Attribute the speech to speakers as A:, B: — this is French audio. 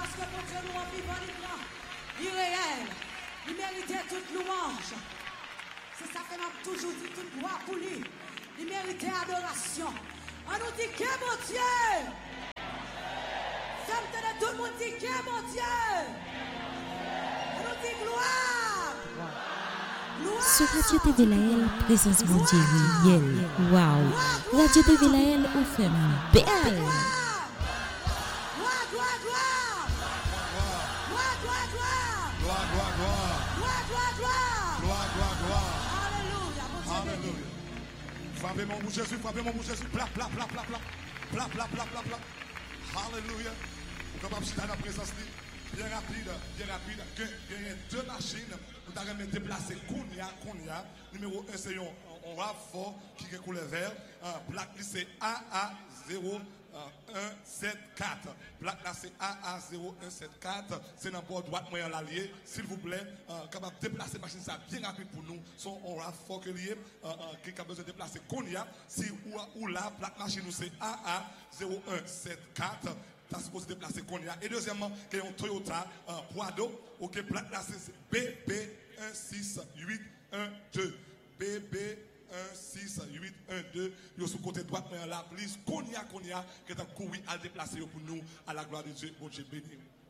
A: Parce que mon Dieu nous en vivant, il est réel. Il méritait toute louange. C'est ça que nous toujours dit, toute gloire pour lui. Il méritait adoration. On nous dit que mon Dieu. Tout le monde dit que mon Dieu. On nous dit gloire.
B: Sur Radio TV Lael, présence mondiale, wow. Radio TV Lael, on fait belle.
C: Frappez mon Jésus, frappez mon Jésus, plat, plat, plat, plat, plat, plat, plat, plat, plat, plat. Alléluia. Vous capable de dans la présence bien rapide, que il y a deux machines, vous avez déplacé Kounia, numéro 1 c'est un RAV4 qui est couleur vert, plaque c'est AA0174. Plaque là c'est AA0174, c'est dans le bord droit moyen l'allié, s'il vous plaît, capable de déplacer machine ça bien rapide pour nous, son RAV4 qui est capable de déplacer Kounia, si ou là plaque machine nous c'est AA0174. Ça se pose déplacer qu'on y a. Et deuxièmement, qu'il y a un Toyota Prado, ok, plaque là c'est BB16812. BB16812. Yo sous côté droit, mais la police, qu'on y a, qui est en couru à déplacer pour nous, à la gloire de Dieu, bon Dieu béni.